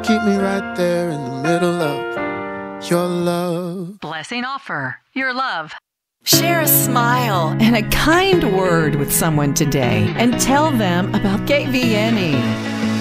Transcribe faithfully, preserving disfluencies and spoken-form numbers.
keep me right there in the middle of your love. Blessing offer, your love. Share a smile and a kind word with someone today and tell them about K V N E.